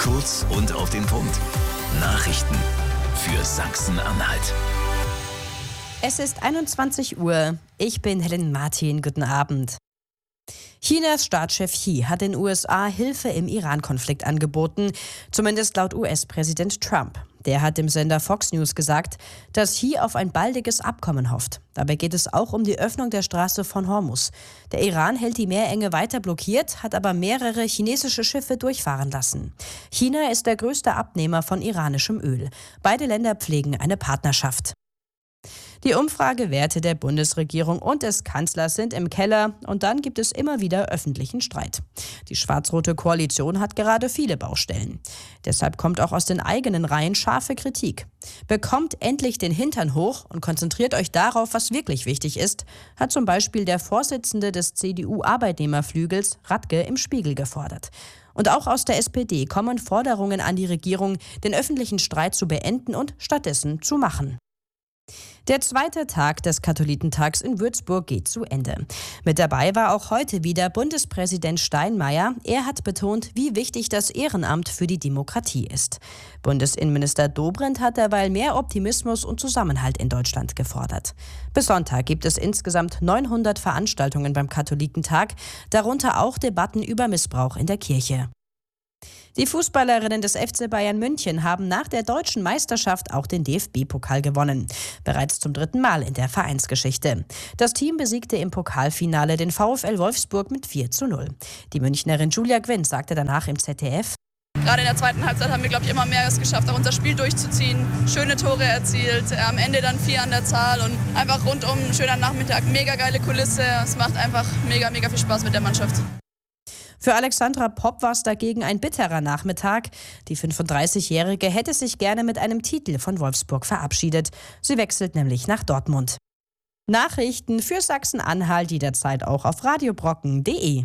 Kurz und auf den Punkt. Nachrichten für Sachsen-Anhalt. Es ist 21 Uhr. Ich bin Helen Martin. Guten Abend. Chinas Staatschef Xi hat den USA Hilfe im Iran-Konflikt angeboten, zumindest laut US-Präsident Trump. Der hat dem Sender Fox News gesagt, dass Xi auf ein baldiges Abkommen hofft. Dabei geht es auch um die Öffnung der Straße von Hormuz. Der Iran hält die Meerenge weiter blockiert, hat aber mehrere chinesische Schiffe durchfahren lassen. China ist der größte Abnehmer von iranischem Öl. Beide Länder pflegen eine Partnerschaft. Die Umfragewerte der Bundesregierung und des Kanzlers sind im Keller und dann gibt es immer wieder öffentlichen Streit. Die schwarz-rote Koalition hat gerade viele Baustellen. Deshalb kommt auch aus den eigenen Reihen scharfe Kritik. Bekommt endlich den Hintern hoch und konzentriert euch darauf, was wirklich wichtig ist, hat zum Beispiel der Vorsitzende des CDU-Arbeitnehmerflügels Radke im Spiegel gefordert. Und auch aus der SPD kommen Forderungen an die Regierung, den öffentlichen Streit zu beenden und stattdessen zu machen. Der zweite Tag des Katholikentags in Würzburg geht zu Ende. Mit dabei war auch heute wieder Bundespräsident Steinmeier. Er hat betont, wie wichtig das Ehrenamt für die Demokratie ist. Bundesinnenminister Dobrindt hat derweil mehr Optimismus und Zusammenhalt in Deutschland gefordert. Bis Sonntag gibt es insgesamt 900 Veranstaltungen beim Katholikentag, darunter auch Debatten über Missbrauch in der Kirche. Die Fußballerinnen des FC Bayern München haben nach der deutschen Meisterschaft auch den DFB-Pokal gewonnen. Bereits zum 3. Mal in der Vereinsgeschichte. Das Team besiegte im Pokalfinale den VfL Wolfsburg mit 4:0. Die Münchnerin Julia Gwynn sagte danach im ZDF: Gerade in der zweiten Halbzeit haben wir, glaube ich, immer mehr es geschafft, auch unser Spiel durchzuziehen. Schöne Tore erzielt, am Ende dann 4 an der Zahl und einfach rundum ein schöner Nachmittag. Mega geile Kulisse, es macht einfach mega viel Spaß mit der Mannschaft. Für Alexandra Popp war es dagegen ein bitterer Nachmittag. Die 35-Jährige hätte sich gerne mit einem Titel von Wolfsburg verabschiedet. Sie wechselt nämlich nach Dortmund. Nachrichten für Sachsen-Anhalt jederzeit auch auf radiobrocken.de.